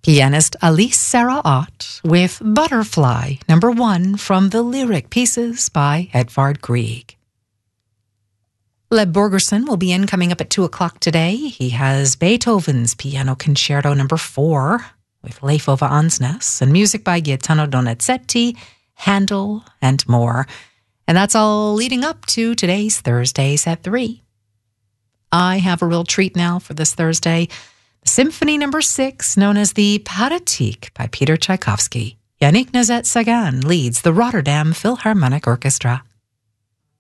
Pianist Alice Sarah Ott with Butterfly, number 1 from the Lyric Pieces by Edvard Grieg. Leb Borgerson will be in coming up at 2 o'clock today. He has Beethoven's Piano Concerto number 4 with Leif Ove Ansnes and music by Gaetano Donizetti, Handel, and more. And that's all leading up to today's Thursdays at 3. I have a real treat now for this Thursday. Symphony number 6, known as the Pathetique by Peter Tchaikovsky. Yannick Nozet-Sagan leads the Rotterdam Philharmonic Orchestra.